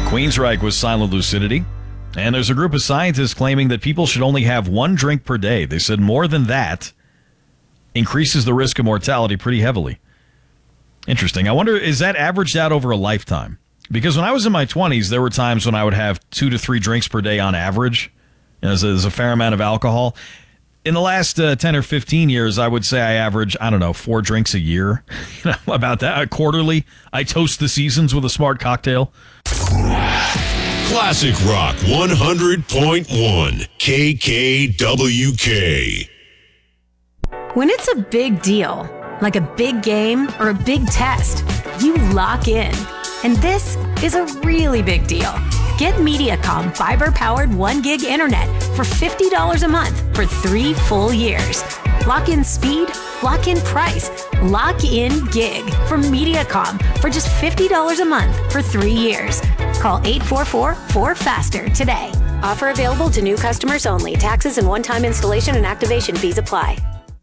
Queensryche was silent lucidity. And there's a group of scientists claiming that people should only have one drink per day. They said more than that increases the risk of mortality pretty heavily. Interesting. I wonder, is that averaged out over a lifetime? Because when I was in my 20s, there were times when I would have 2 to 3 drinks per day on average. There's a fair amount of alcohol. In the last 10 or 15 years, I would say I average, 4 drinks a year. About that. Quarterly, I toast the seasons with a smart cocktail. Classic Rock 100.1 KKWK. When it's a big deal, like a big game or a big test, you lock in. And this is a really big deal. Get Mediacom fiber-powered 1 gig internet for $50 a month for 3 full years. Lock in speed, lock in price, lock in gig from Mediacom for just $50 a month for 3 years. Call 844-4FASTER today. Offer available to new customers only. Taxes and one-time installation and activation fees apply.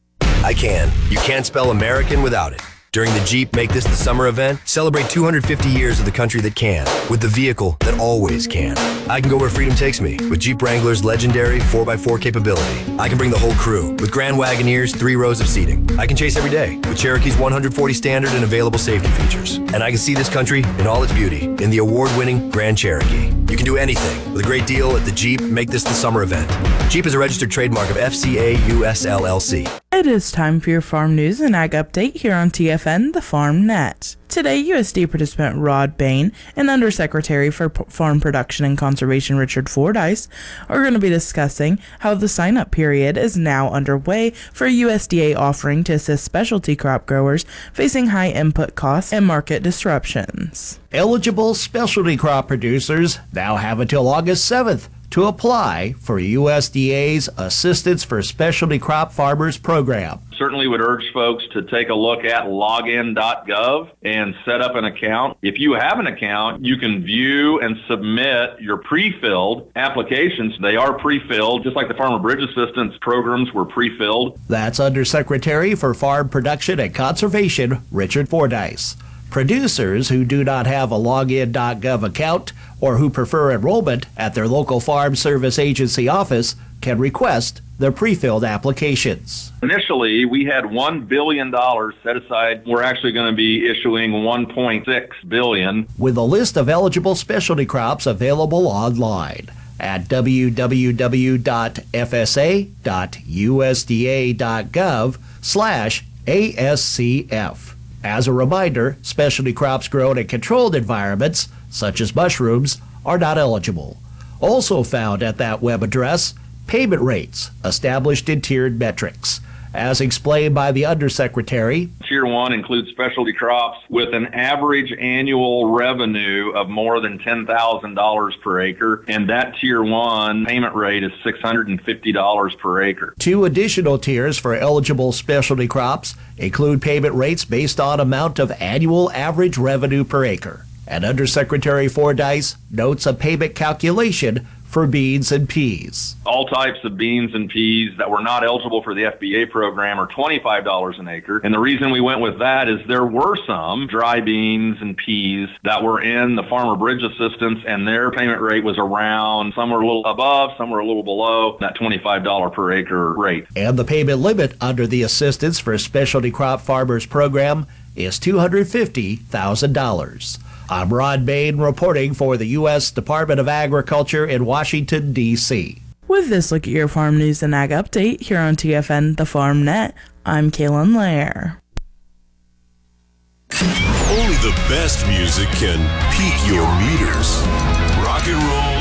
I can. You can't spell American without it. During the Jeep Make This the Summer event, celebrate 250 years of the country that can, with the vehicle that always can. I can go where freedom takes me, with Jeep Wrangler's legendary 4x4 capability. I can bring the whole crew, with Grand Wagoneer's 3 rows of seating. I can chase every day, with Cherokee's 140 standard and available safety features. And I can see this country in all its beauty, in the award-winning Grand Cherokee. You can do anything with a great deal at the Jeep Make This the Summer event. Jeep is a registered trademark of FCA US LLC. It is time for your farm news and ag update here on TFN, the Farm Net. Today, USDA participant Rod Bain and Undersecretary for Farm Production and Conservation Richard Fordyce are going to be discussing how the sign-up period is now underway for a USDA offering to assist specialty crop growers facing high input costs and market disruptions. Eligible specialty crop producers now have until August 7th to apply for USDA's Assistance for Specialty Crop Farmers program. Certainly would urge folks to take a look at login.gov and set up an account. If you have an account, you can view and submit your pre-filled applications. They are pre-filled, just like the Farmer Bridge Assistance programs were pre-filled. That's Undersecretary for Farm Production and Conservation, Richard Fordyce. Producers who do not have a login.gov account or who prefer enrollment at their local Farm Service Agency office can request their pre-filled applications. Initially, we had $1 billion set aside. We're actually going to be issuing $1.6 billion. With a list of eligible specialty crops available online at www.fsa.usda.gov/ASCF. As a reminder, specialty crops grown in controlled environments, such as mushrooms, are not eligible. Also found at that web address, payment rates established in tiered metrics. As explained by the Undersecretary, Tier 1 includes specialty crops with an average annual revenue of more than $10,000 per acre, and that Tier 1 payment rate is $650 per acre. 2 additional tiers for eligible specialty crops include payment rates based on amount of annual average revenue per acre. And Undersecretary Fordyce notes a payment calculation for beans and peas. All types of beans and peas that were not eligible for the FBA program are $25 an acre. And the reason we went with that is there were some dry beans and peas that were in the Farmer Bridge Assistance, and their payment rate was around, some were a little above, some were a little below that $25 per acre rate. And the payment limit under the Assistance for Specialty Crop Farmers program is $250,000. I'm Rod Bain reporting for the U.S. Department of Agriculture in Washington, D.C. With this look at your farm news and ag update here on TFN, the Farm Net, I'm Kaylin Lair. Only the best music can peak your meters. Rock and roll.